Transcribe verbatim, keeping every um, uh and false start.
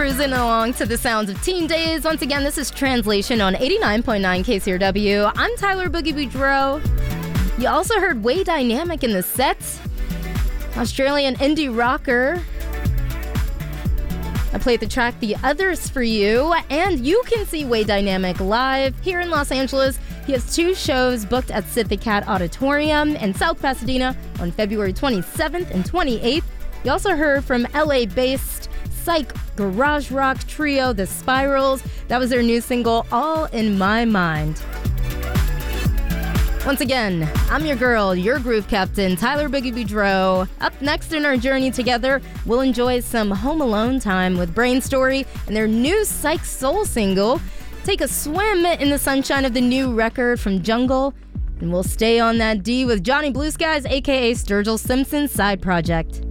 Cruising along to the sounds of Teen Days. Once again, this is Translation on eighty-nine point nine K C R W. I'm Tyler Boogie Boudreau. You also heard Way Dynamic in the set. Australian indie rocker. I played the track The Others for you, and you can see Way Dynamic live here in Los Angeles. He has two shows booked at Sid the Cat Auditorium in South Pasadena on February twenty-seventh and twenty-eighth. You also heard from L A-based psych garage rock trio The Spirals. That was their new single, All in My Mind. Once again, I'm your girl, your groove captain, Tyler Boogie Boudreau. Up next in our journey together, we'll enjoy some Home Alone time with Brain Story and their new psych soul single. Take a swim in the sunshine of the new record from Jungle, and we'll stay on that D with Johnny Blue Skies, aka Sturgill Simpson's side project.